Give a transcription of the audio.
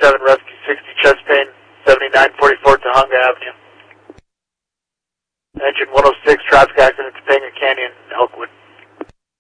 7, rescue 60, chest pain, 7944 Tahunga Avenue. Engine 106, traffic accident, Topanga Canyon, Elkwood.